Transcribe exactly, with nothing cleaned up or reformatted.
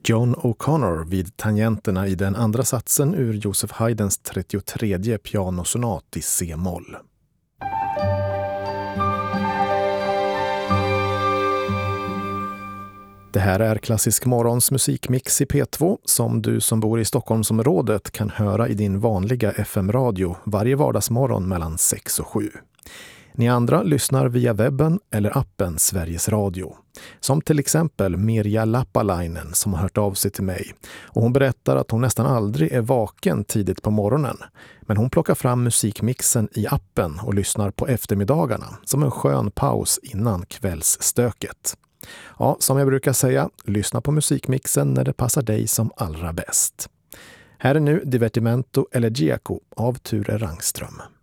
John O'Connor vid tangenterna i den andra satsen ur Joseph Haydns trettiotredje pianosonat i C-moll. Det här är Klassisk morgons musikmix i P två som du som bor i Stockholmsområdet kan höra i din vanliga F M-radio varje vardagsmorgon mellan sex och sju. Ni andra lyssnar via webben eller appen Sveriges Radio. Som till exempel Mirja Lappalainen som har hört av sig till mig. Och hon berättar att hon nästan aldrig är vaken tidigt på morgonen. Men hon plockar fram musikmixen i appen och lyssnar på eftermiddagarna som en skön paus innan kvällsstöket. Ja, som jag brukar säga, lyssna på musikmixen när det passar dig som allra bäst. Här är nu Divertimento Elegiaco av Ture Rangström.